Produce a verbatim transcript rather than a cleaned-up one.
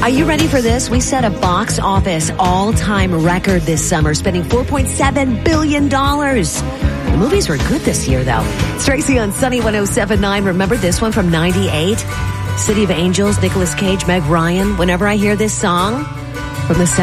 Are you ready for this? We set a box office all-time record this summer, spending four point seven billion dollars. The movies were good this year, though. It's Tracy on Sunny one oh seven point nine. Remember this one from ninety-eight? City of Angels, Nicolas Cage, Meg Ryan. Whenever I hear this song from the